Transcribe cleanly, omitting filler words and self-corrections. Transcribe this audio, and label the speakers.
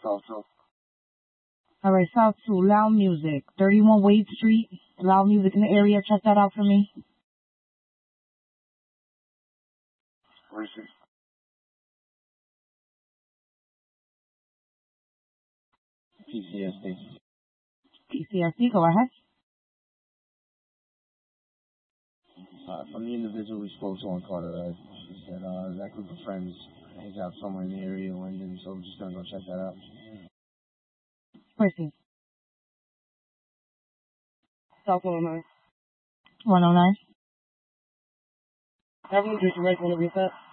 Speaker 1: All right, South 2, Loud Music, 31 Wade Street, Loud Music in the area. Check that out for me.
Speaker 2: Where's it? PCSD.
Speaker 1: PCSD, go ahead.
Speaker 2: From the individual we spoke to on Carter, he said that group of friends hangs out somewhere in the area of Linden, so we're just gonna go check that out.
Speaker 1: Proceed.
Speaker 3: South 109.
Speaker 1: 109.
Speaker 3: Avenue, District, right, want to reset?